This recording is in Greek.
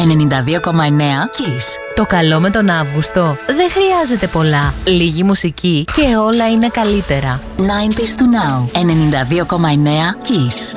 Kiss. Το καλό με τον Αύγουστο δεν χρειάζεται πολλά. Λίγη μουσική και όλα είναι καλύτερα. 90s to now. 92,9 Kiss.